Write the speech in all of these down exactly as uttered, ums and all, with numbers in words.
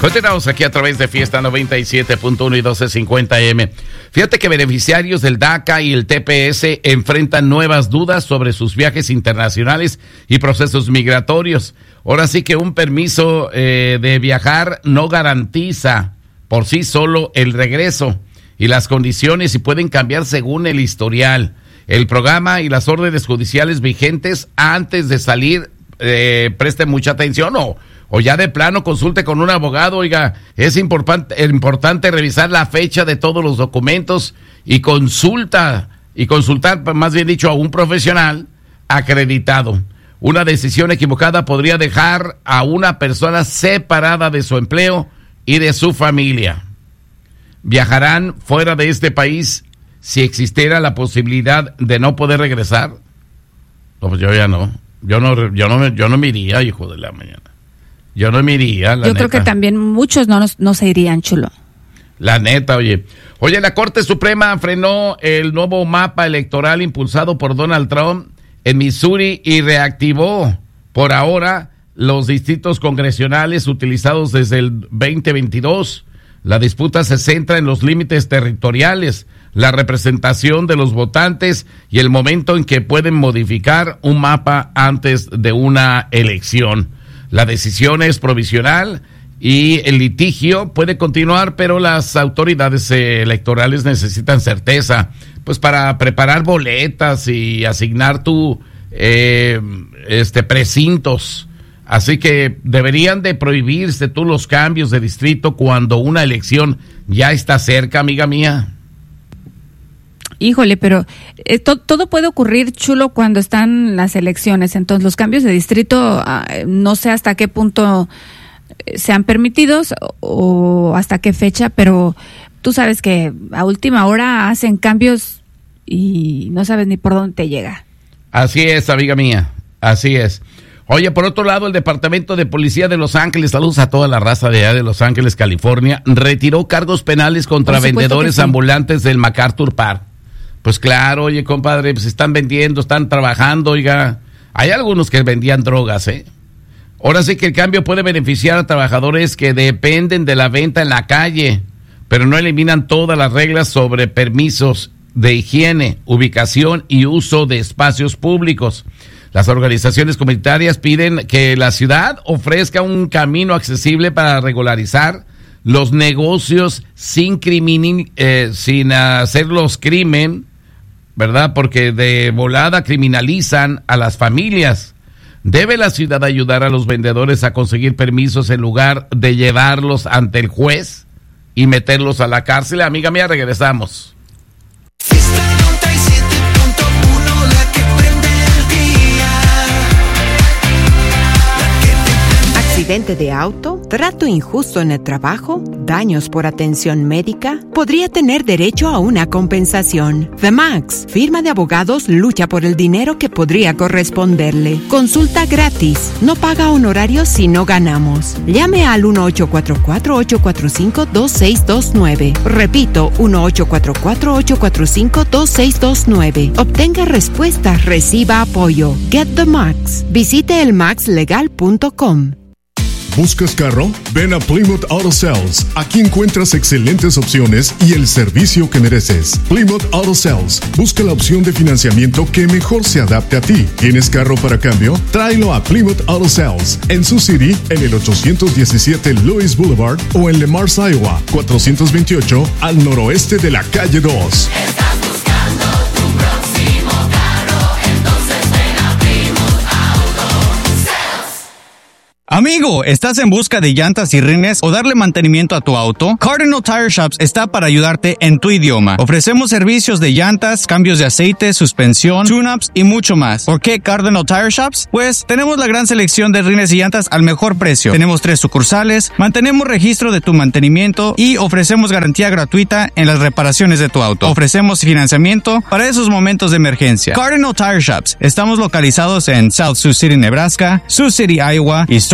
Continuamos aquí a través de Fiesta noventa y siete punto uno y doce cincuenta eme. Fíjate que beneficiarios del DACA y el T P S enfrentan nuevas dudas sobre sus viajes internacionales y procesos migratorios. Ahora sí que un permiso eh, de viajar no garantiza por sí solo el regreso, y las condiciones y pueden cambiar según el historial, el programa y las órdenes judiciales vigentes. Antes de salir, eh, preste mucha atención o O ya de plano consulte con un abogado. Oiga, es importante, importante revisar la fecha de todos los documentos y consulta, y consultar, más bien dicho, a un profesional acreditado. Una decisión equivocada podría dejar a una persona separada de su empleo y de su familia. ¿Viajarán fuera de este país si existiera la posibilidad de no poder regresar? No, pues yo ya no. Yo no, yo no, yo no me iría, hijo de la mañana. Yo no me iría, la Yo neta. creo que también muchos no, nos, no se irían, chulo. La neta, oye. Oye, la Corte Suprema frenó el nuevo mapa electoral impulsado por Donald Trump en Missouri y reactivó por ahora los distritos congresionales utilizados desde el veinte veintidós. La disputa se centra en los límites territoriales, la representación de los votantes y el momento en que pueden modificar un mapa antes de una elección. La decisión es provisional y el litigio puede continuar, pero las autoridades electorales necesitan certeza, pues para preparar boletas y asignar tu eh, este precintos. Así que deberían de prohibirse tú los cambios de distrito cuando una elección ya está cerca, amiga mía. Híjole, pero eh, to, todo puede ocurrir, chulo, cuando están las elecciones. Entonces, los cambios de distrito, eh, no sé hasta qué punto eh, sean permitidos o, o hasta qué fecha, pero tú sabes que a última hora hacen cambios y no sabes ni por dónde te llega. Así es, amiga mía, así es. Oye, por otro lado, el Departamento de Policía de Los Ángeles, saludos a toda la raza de allá de Los Ángeles, California, retiró cargos penales contra vendedores sí. ambulantes del MacArthur Park. Pues claro, oye, compadre, pues están vendiendo, están trabajando, oiga. Hay algunos que vendían drogas, ¿eh? Ahora sí que el cambio puede beneficiar a trabajadores que dependen de la venta en la calle, pero no eliminan todas las reglas sobre permisos de higiene, ubicación y uso de espacios públicos. Las organizaciones comunitarias piden que la ciudad ofrezca un camino accesible para regularizar los negocios sin crimin, eh, sin hacerlos crimen, ¿verdad? Porque de volada criminalizan a las familias. ¿Debe la ciudad ayudar a los vendedores a conseguir permisos en lugar de llevarlos ante el juez y meterlos a la cárcel? Amiga mía, regresamos. ¿Accidente de auto? ¿Trato injusto en el trabajo? ¿Daños por atención médica? Podría tener derecho a una compensación. The Max, firma de abogados, lucha por el dinero que podría corresponderle. Consulta gratis. No paga honorarios si no ganamos. Llame al uno ocho cuatro cuatro, ocho cuatro cinco, dos seis dos nueve. Repito, uno ocho cuatro cuatro, ocho cuatro cinco, dos seis dos nueve. Obtenga respuestas, reciba apoyo. Get the Max. Visite el max legal punto com. ¿Buscas carro? Ven a Plymouth Auto Sales. Aquí encuentras excelentes opciones y el servicio que mereces. Plymouth Auto Sales. Busca la opción de financiamiento que mejor se adapte a ti. ¿Tienes carro para cambio? Tráelo a Plymouth Auto Sales. En Sioux City, en el ochocientos diecisiete Lewis Boulevard o en Le Mars, Iowa, cuatrocientos veintiocho al noroeste de la calle dos. ¿Estás buscando tu próximo carro? Entonces ven a Plymouth Auto Sales. Amigo, ¿estás en busca de llantas y rines o darle mantenimiento a tu auto? Cardinal Tire Shops está para ayudarte en tu idioma. Ofrecemos servicios de llantas, cambios de aceite, suspensión, tune-ups y mucho más. ¿Por qué Cardinal Tire Shops? Pues tenemos la gran selección de rines y llantas al mejor precio. Tenemos tres sucursales, mantenemos registro de tu mantenimiento y ofrecemos garantía gratuita en las reparaciones de tu auto. Ofrecemos financiamiento para esos momentos de emergencia. Cardinal Tire Shops. Estamos localizados en South Sioux City, Nebraska, Sioux City, Iowa y Storm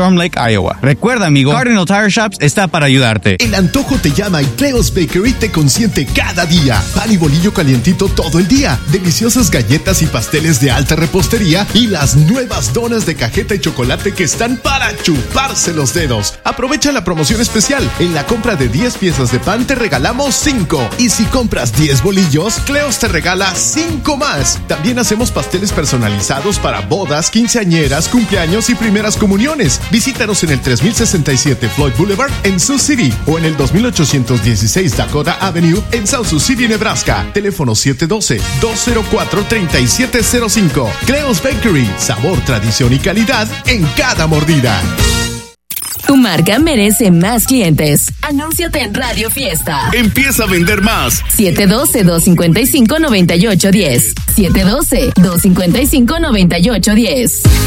Storm Lake, Iowa. Recuerda, amigo, Cardinal Tire Shops está para ayudarte. El antojo te llama y Cleo's Bakery te consiente cada día. Pan y bolillo calientito todo el día. Deliciosas galletas y pasteles de alta repostería y las nuevas donas de cajeta y chocolate que están para chuparse los dedos. Aprovecha la promoción especial. En la compra de diez piezas de pan te regalamos cinco. Y si compras diez bolillos, Cleo's te regala cinco más. También hacemos pasteles personalizados para bodas, quinceañeras, cumpleaños y primeras comuniones. Visítanos en el tres mil sesenta y siete Floyd Boulevard en Sioux City o en el dos mil ochocientos dieciséis Dakota Avenue en South Sioux City, Nebraska. Teléfono siete uno dos, dos cero cuatro, tres siete cero cinco. Cleo's Bakery, sabor, tradición y calidad en cada mordida. Tu marca merece más clientes. Anúnciate en Radio Fiesta. Empieza a vender más. siete uno dos, dos cinco cinco, nueve ocho uno cero. siete uno dos, dos cinco cinco, nueve ocho uno cero.